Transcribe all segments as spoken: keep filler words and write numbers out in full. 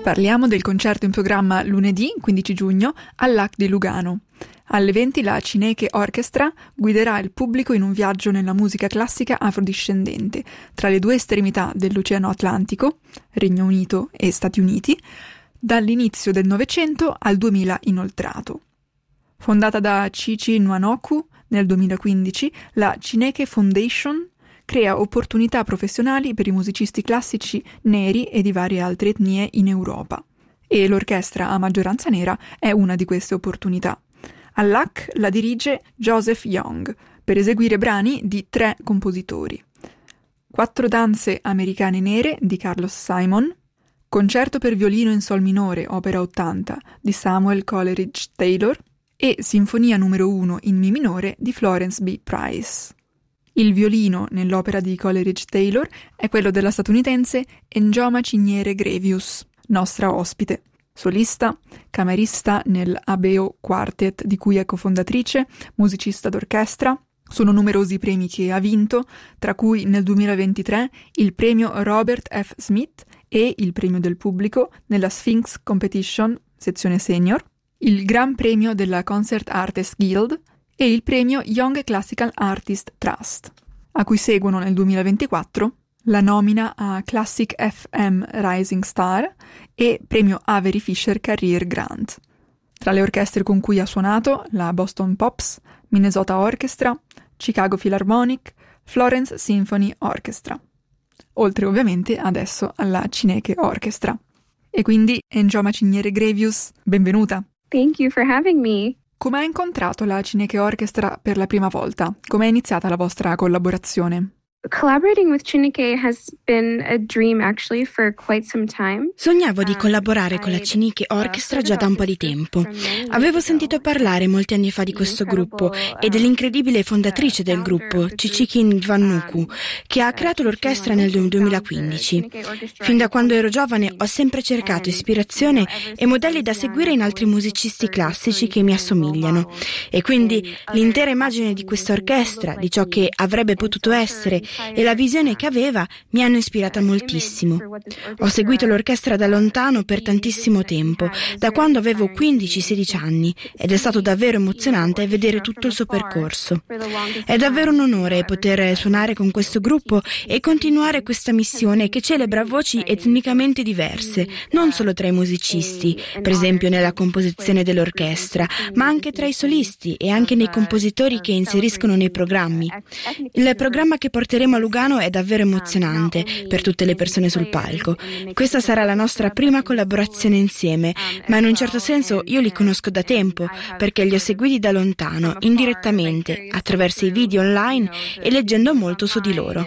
Parliamo del concerto in programma lunedì, quindici giugno, all'A C di Lugano. Alle venti la Cineche Orchestra guiderà il pubblico in un viaggio nella musica classica afrodiscendente, tra le due estremità dell'Oceano Atlantico, Regno Unito e Stati Uniti, dall'inizio del Novecento al duemila inoltrato. Fondata da Chichi Nwanoku nel duemilaquindici, la Cineche Foundation crea opportunità professionali per i musicisti classici neri e di varie altre etnie in Europa. E l'orchestra a maggioranza nera è una di queste opportunità. All'A C la dirige Joseph Young per eseguire brani di tre compositori. Quattro danze americane nere di Carlos Simon, Concerto per violino in sol minore, opera ottanta, di Samuel Coleridge Taylor e Sinfonia numero uno in mi minore di Florence B. Price. Il violino nell'opera di Coleridge Taylor è quello della statunitense Njoma Chinyere Grevious, nostra ospite, solista, camerista nel Abeo Quartet di cui è cofondatrice, musicista d'orchestra. Sono numerosi i premi che ha vinto, tra cui nel duemilaventitré il premio Robert F. Smith e il premio del pubblico nella Sphinx Competition, sezione senior, il Gran Premio della Concert Artists Guild e il premio Young Classical Artist Trust, a cui seguono nel duemilaventiquattro la nomina a Classic F M Rising Star e premio Avery Fisher Career Grant. Tra le orchestre con cui ha suonato la Boston Pops, Minnesota Orchestra, Chicago Philharmonic, Florence Symphony Orchestra, oltre ovviamente adesso alla Cineche Orchestra. E quindi Njoma Chinyere Grevious, benvenuta! Thank you for having me. Come hai incontrato la Cineche Orchestra per la prima volta? Come è iniziata la vostra collaborazione? Collaborating with Cineche has been a dream actually for quite some time. Sognavo di collaborare con la Cineche Orchestra già da un po' di tempo. Avevo sentito parlare molti anni fa di questo gruppo e dell'incredibile fondatrice del gruppo, Chichi Nwanoku, che ha creato l'orchestra nel duemilaquindici. Fin da quando ero giovane ho sempre cercato ispirazione e modelli da seguire in altri musicisti classici che mi assomigliano. E quindi l'intera immagine di questa orchestra, di ciò che avrebbe potuto essere e la visione che aveva mi hanno ispirata moltissimo. Ho seguito l'orchestra da lontano per tantissimo tempo, da quando avevo quindici sedici anni, ed è stato davvero emozionante vedere tutto il suo percorso. È davvero un onore poter suonare con questo gruppo e continuare questa missione che celebra voci etnicamente diverse, non solo tra i musicisti, per esempio nella composizione dell'orchestra, ma anche tra i solisti e anche nei compositori che inseriscono nei programmi. Il programma che porteremo a Lugano è davvero emozionante per tutte le persone sul palco. Questa sarà la nostra prima collaborazione insieme, ma in un certo senso io li conosco da tempo perché li ho seguiti da lontano, indirettamente, attraverso i video online e leggendo molto su di loro.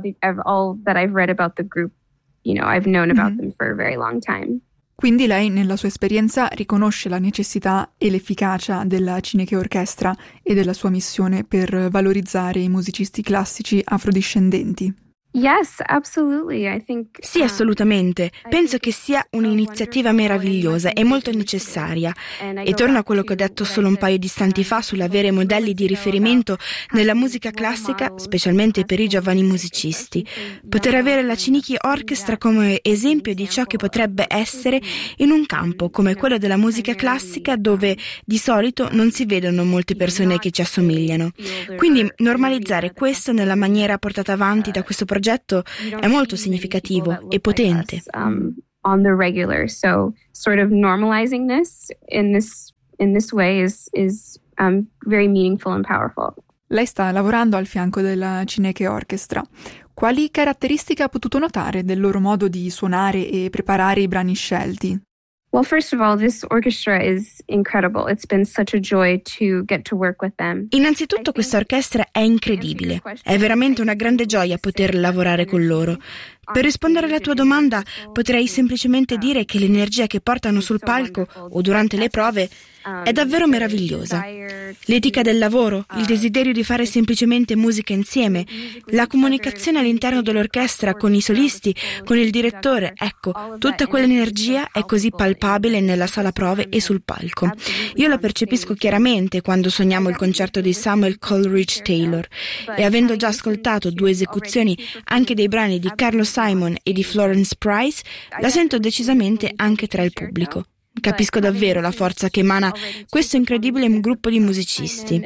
Quindi lei, nella sua esperienza, riconosce la necessità e l'efficacia della Cineche Orchestra e della sua missione per valorizzare i musicisti classici afrodiscendenti. Yes, absolutely. I think, Sì, assolutamente. Penso che sia un'iniziativa meravigliosa e molto necessaria. E torno a quello che ho detto solo un paio di istanti fa sull'avere modelli di riferimento nella musica classica, specialmente per i giovani musicisti. Poter avere la Cineche Orchestra come esempio di ciò che potrebbe essere in un campo come quello della musica classica, dove di solito non si vedono molte persone che ci assomigliano. Quindi normalizzare questo nella maniera portata avanti da questo progetto è molto significativo e potente. Um, on the regular, so sort of normalizing this in this in this way is is um, very meaningful and powerful. Lei sta lavorando al fianco della Cineche Orchestra. Quali caratteristiche ha potuto notare del loro modo di suonare e preparare i brani scelti? Well, first of all, this orchestra is incredible. It's been such a joy to get to work with them. Innanzitutto questa orchestra è incredibile. È veramente una grande gioia poter lavorare con loro. Per rispondere alla tua domanda, potrei semplicemente dire che l'energia che portano sul palco o durante le prove è davvero meravigliosa. L'etica del lavoro, il desiderio di fare semplicemente musica insieme, la comunicazione all'interno dell'orchestra con i solisti, con il direttore, ecco, tutta quell'energia è così palpabile nella sala prove e sul palco. Io la percepisco chiaramente quando suoniamo il concerto di Samuel Coleridge Taylor e avendo già ascoltato due esecuzioni anche dei brani di Carlos Simon e di Florence Price, la sento decisamente anche tra il pubblico. Capisco davvero la forza che emana questo incredibile gruppo di musicisti.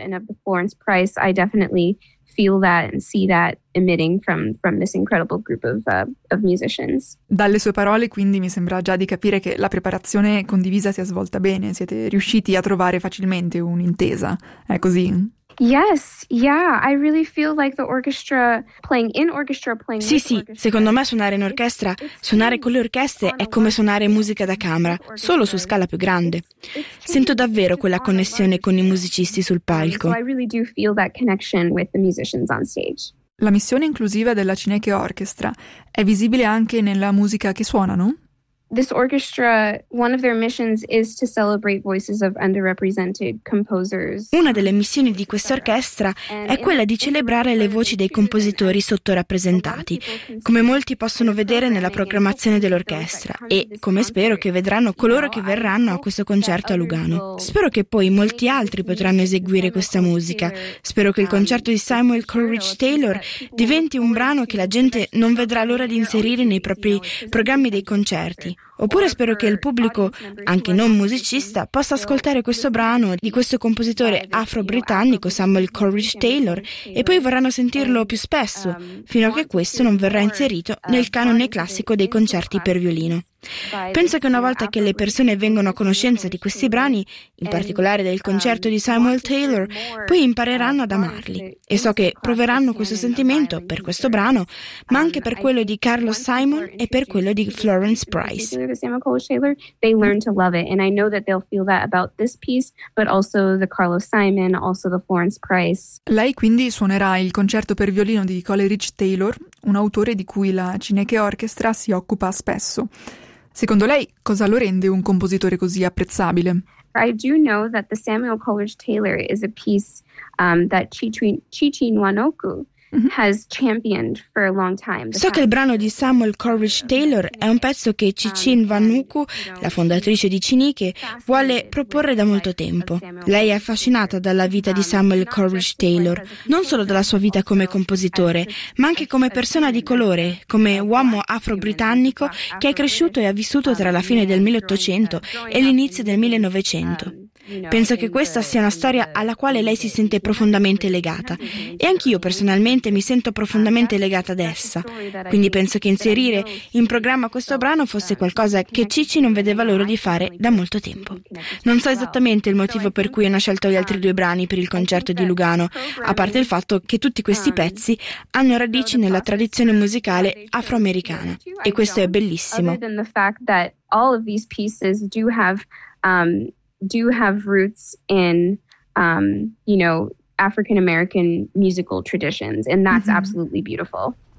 Feel that and see that emitting from from this incredible group of uh, of musicians. Dalle sue parole quindi mi sembra già di capire che la preparazione condivisa sia svolta bene, siete riusciti a trovare facilmente un'intesa, è così? Yes, yeah, I really feel like the orchestra playing in orchestra playing Sì, sì, secondo me suonare in orchestra, suonare con le orchestre è come suonare musica da camera, solo su scala più grande. Sento davvero quella connessione con i musicisti sul palco. So I really do feel that connection with the musicians on stage. La missione inclusiva della Cineche Orchestra è visibile anche nella musica che suonano? This orchestra, one of their missions is to celebrate voices of underrepresented composers. Una delle missioni di questa orchestra è quella di celebrare le voci dei compositori sottorappresentati, come molti possono vedere nella programmazione dell'orchestra e come spero che vedranno coloro che verranno a questo concerto a Lugano. Spero che poi molti altri potranno eseguire questa musica. Spero che il concerto di Samuel Coleridge Taylor diventi un brano che la gente non vedrà l'ora di inserire nei propri programmi dei concerti. Oppure spero che il pubblico, anche non musicista, possa ascoltare questo brano di questo compositore afro-britannico Samuel Coleridge Taylor e poi vorranno sentirlo più spesso, fino a che questo non verrà inserito nel canone classico dei concerti per violino. Penso che una volta che le persone vengono a conoscenza di questi brani, in particolare del concerto di Samuel Taylor, poi impareranno ad amarli e so che proveranno questo sentimento per questo brano, ma anche per quello di Carlos Simon e per quello di Florence Price. They learn to love it, and I know that they'll feel that about this piece, but also the Carlos Simon, also the Florence Price. Lei quindi suonerà il concerto per violino di Coleridge Taylor, un autore di cui la Cineche Orchestra si occupa spesso. Secondo lei, cosa lo rende un compositore così apprezzabile? I do know that the Samuel Coleridge Taylor is a piece um, that Chichi Nwanoku has championed for a long time. So che il brano di Samuel Coleridge Taylor è un pezzo che Cici Nwanoku, la fondatrice di Cineche, vuole proporre da molto tempo. Lei è affascinata dalla vita di Samuel Coleridge Taylor, non solo dalla sua vita come compositore, ma anche come persona di colore, come uomo afro-britannico che è cresciuto e ha vissuto tra la fine del milleottocento e l'inizio del millenovecento. Penso che questa sia una storia alla quale lei si sente profondamente legata e anch'io personalmente mi sento profondamente legata ad essa, quindi penso che inserire in programma questo brano fosse qualcosa che Cici non vedeva l'ora di fare da molto tempo. Non so esattamente il motivo per cui hanno scelto gli altri due brani per il concerto di Lugano, a parte il fatto che tutti questi pezzi hanno radici nella tradizione musicale afroamericana e questo è bellissimo. do have roots in, um, you know, African American musical traditions, and that's mm-hmm. absolutely beautiful.